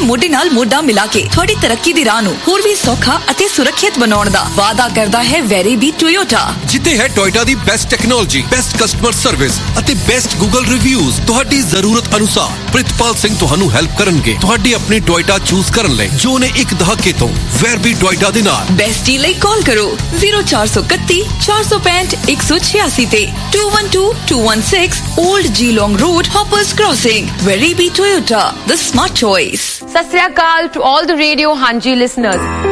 ਮੋਢੇ ਨਾਲ ਮੋਢਾ ਮਿਲਾ ਕੇ ਤੁਹਾਡੀ ਤਰੱਕੀ ਦੀ ਰਾਹ ਨੂੰ ਹੋਰ ਵੀ ਸੌਖਾ ਅਤੇ ਸੁਰੱਖਿਅਤ ਬਣਾਉਣ ਦਾ ਵਾਅਦਾ ਕਰਦਾ ਹੈ ਵੈਰੀਬੀ ਟੋਯੋਟਾ। ਜਿੱਥੇ ਹੈ ਟੋਯੋਟਾ ਦੀ best technology, best customer service ਅਤੇ ਬੈਸਟ ਗੂਗਲ ਰਿਵਿਊਜ਼। ਤੁਹਾਡੀ ਜ਼ਰੂਰਤ ਅਨੁਸਾਰ ਪ੍ਰਿਤਪਾਲ ਸਿੰਘ ਤੁਹਾਨੂੰ ਹੈਲਪ ਕਰਨਗੇ ਤੁਹਾਡੀ ਆਪਣੀ ਟੋਯੋਟਾ ਚੂਜ਼ ਕਰਨ ਲਈ ਜੋ ਨੇ ਇੱਕ ਦਹਾਕੇ ਤੋਂ ਵੈਰਬੀ ਟੋਯੋਟਾ ਦੇ ਨਾਲ। ਬੈਸਟੀ ਲਈ ਕਾਲ ਕਰੋ 0431 465 186 ਤੇ 212216 Old Geelong Road, Hoppers Crossing। Weribi Toyota, the smart choice. Sat Sri Akal to all the Radio Hanji listeners.